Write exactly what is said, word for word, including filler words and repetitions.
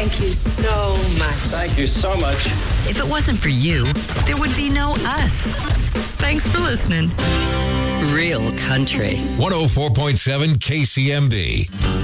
Thank you so much. Thank you so much. If it wasn't for you, there would be no us. Thanks for listening. Real country. one oh four point seven K C M D.